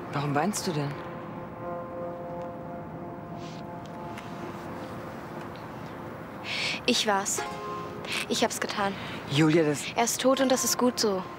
Warum weinst du denn? Ich war's. Ich hab's getan. Julia, Er ist tot und das ist gut so.